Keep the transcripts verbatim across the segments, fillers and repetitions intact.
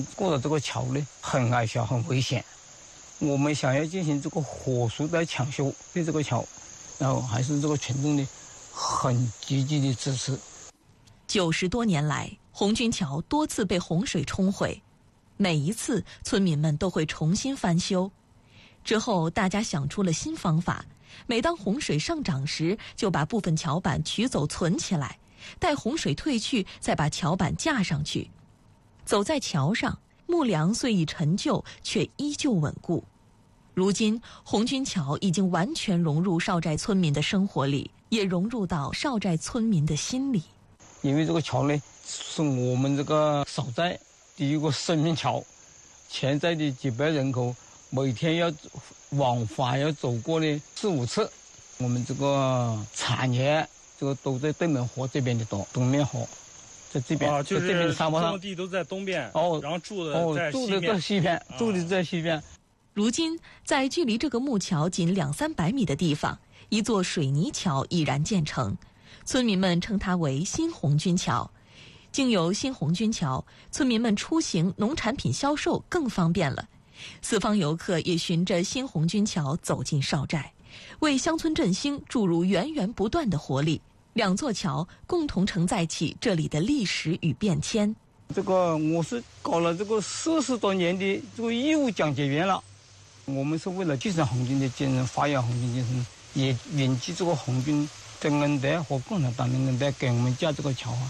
过了这个桥呢，很矮小，很危险。我们想要进行这个火速的抢修对这个桥，然后还是这个群众呢很积极的支持。 九十多年来，红军桥多次被洪水冲毁，每一次村民们都会重新翻修。之后，大家想出了新方法，每当洪水上涨时，就把部分桥板取走存起来，待洪水退去，再把桥板架上去。走在桥上，木梁虽已陈旧，却依旧稳固。如今，红军桥已经完全融入邵寨村民的生活里，也融入到邵寨村民的心里。 因为这个桥呢，是我们这个邵寨第一个生命桥，潜在的几百人口每天要往返要走过呢四五次。我们这个产业这个都在对门河这边的多，东面河在这边， 啊，就是在这边的沙漠上， 种地都在东边， 哦， 然后住的哦， 在西住的在西边，啊、住的在西边。 如今，在距离这个木桥仅两三百米的地方，一座水泥桥已然建成，村民们称它为新红军桥。经由新红军桥，村民们出行、农产品销售更方便了。四方游客也循着新红军桥走进邵寨，为乡村振兴注入源源不断的活力。两座桥共同承载起这里的历史与变迁。 这个我是搞了这个四十多年的这个义务讲解员了。我们是为了继承红军的精神，发扬红军精神，也铭记这个红军的恩德和共产党的恩德，给我们架这个桥啊。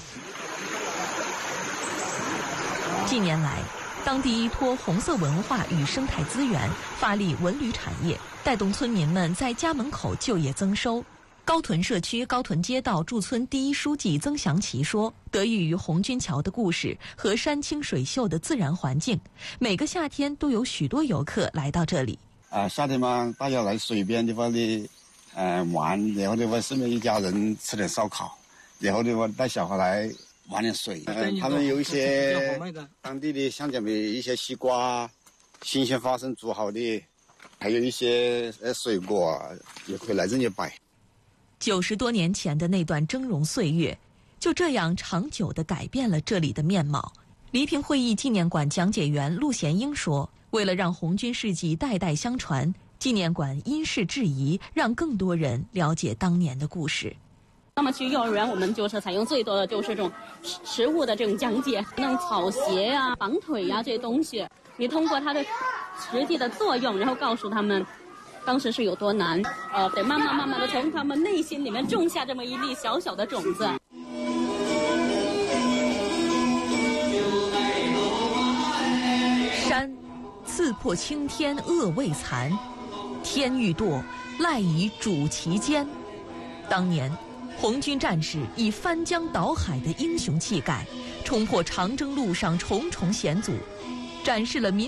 近年来，当地依托红色文化与生态资源，发力文旅产业，带动村民们在家门口就业增收。高屯社区高屯街道驻村第一书记曾祥奇说，得益于红军桥的故事和山清水秀的自然环境，每个夏天都有许多游客来到这里。 啊、呃，夏天嘛，大家来水边地方的，呃，玩，然后的话，顺便一家人吃点烧烤，然后的话带小孩来玩点水。呃，他们有一些当地的像讲的一些西瓜，新鲜花生煮好的，还有一些呃水果，也可以来这里摆。 九十多年前的那段峥嵘岁月，就这样长久地改变了这里的面貌。黎平会议纪念馆讲解员陆贤英说，为了让红军事迹代代相传，纪念馆因事制宜，让更多人了解当年的故事。 那么去幼儿园，我们就是采用最多的就是这种实物的这种讲解，那种草鞋啊、绑腿啊这些东西，你通过它的实际的作用，然后告诉他们当时是有多难，呃，得慢慢慢慢的从他们内心里面种下这么一粒小小的种子。 山，刺破青天恶未残，天欲堕，赖以主其间。当年，红军战士以翻江倒海的英雄气概，冲破长征路上重重险阻，展示了民